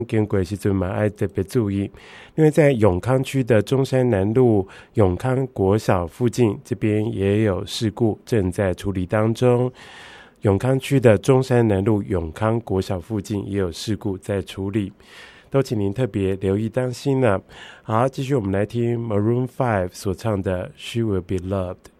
经过的时阵嘛要特别注意。因为在永康区的中山南路永康国小附近，这边也有事故正在处理当中。永康区的中山南路永康国小附近也有事故在处理，都请您特别留意当心了。好，继续我们来听 Maroon 5所唱的 She Will Be Loved。